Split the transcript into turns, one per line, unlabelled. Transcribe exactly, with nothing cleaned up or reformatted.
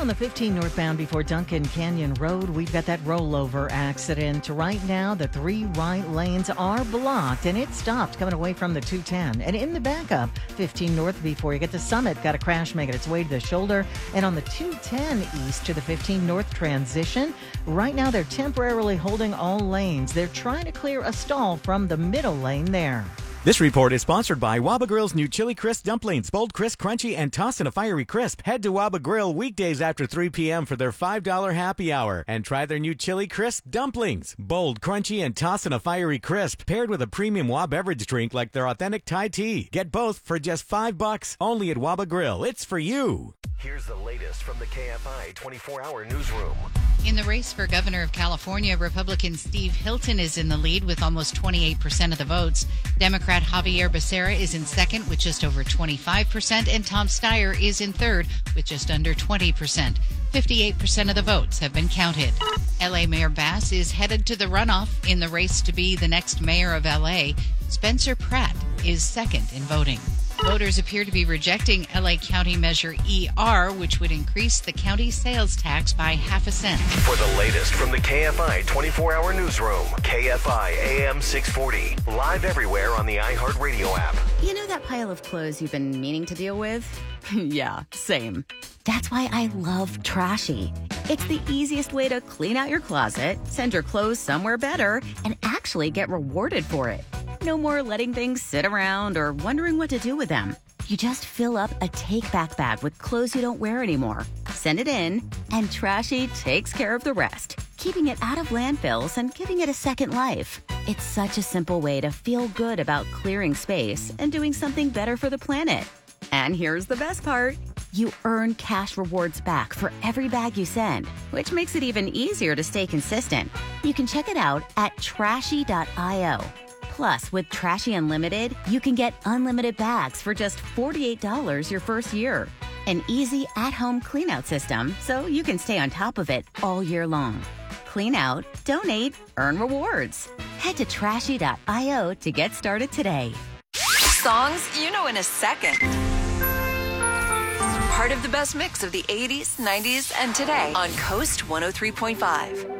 on the fifteen northbound before Duncan Canyon Road. We've got that rollover accident. Right now, the three right lanes are blocked, and it stopped coming away from the two ten. And in the backup, fifteen north before you get to Summit, got a crash making its way to the shoulder. And on the two ten east to the fifteen north transition, right now they're temporarily holding all lanes. They're trying to clear a stall from the middle lane there.
This report is sponsored by Waba Grill's new Chili Crisp Dumplings. Bold, crisp, crunchy, and tossed in a fiery crisp. Head to Waba Grill weekdays after three p.m. for their five dollars happy hour. And try their new Chili Crisp Dumplings. Bold, crunchy, and tossed in a fiery crisp. Paired with a premium Waba beverage drink like their authentic Thai tea. Get both for just five bucks. Only at Waba Grill. It's for you.
Here's the latest from the K F I twenty-four hour newsroom.
In the race for governor of California, Republican Steve Hilton is in the lead with almost twenty-eight percent of the votes. Democrat Javier Becerra is in second with just over twenty-five percent, and Tom Steyer is in third with just under twenty percent. fifty-eight percent of the votes have been counted. L A Mayor Bass is headed to the runoff in the race to be the next mayor of L A. Spencer Pratt is second in voting. Voters appear to be rejecting L A County Measure E R, which would increase the county sales tax by half a cent.
For the latest from the K F I twenty-four hour newsroom, K F I A M six forty, live everywhere on the iHeartRadio app.
You know that pile of clothes you've been meaning to deal with? Yeah, same. That's why I love Trashy. It's the easiest way to clean out your closet, send your clothes somewhere better, and actually get rewarded for it. No more letting things sit around or wondering what to do with them. You just fill up a take-back bag with clothes you don't wear anymore. Send it in, and Trashy takes care of the rest, keeping it out of landfills and giving it a second life. It's such a simple way to feel good about clearing space and doing something better for the planet. And here's the best part. You earn cash rewards back for every bag you send, which makes it even easier to stay consistent. You can check it out at trashy dot io. Plus, with Trashy Unlimited, you can get unlimited bags for just forty-eight dollars your first year. An easy at-home clean-out system so you can stay on top of it all year long. Clean out, donate, earn rewards. Head to trashy dot io to get started today.
Songs you know in a second. Part of the best mix of the eighties, nineties, and today on Coast one oh three point five.